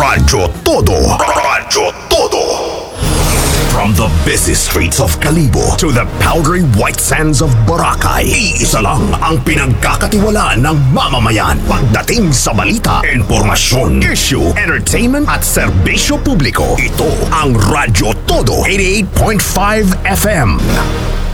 Radyo Todo. Radyo Todo. From the busy streets of Kalibo to the powdery white sands of Boracay, iisa lang ang pinagkakatiwalaan ng mamamayan. Pagdating sa balita, informasyon, issue, entertainment at serbisyo publiko, ito ang Radyo Todo 88.5 FM.